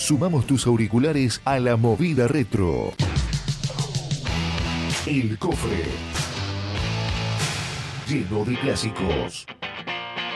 Sumamos tus auriculares a la movida retro. El cofre, lleno de clásicos.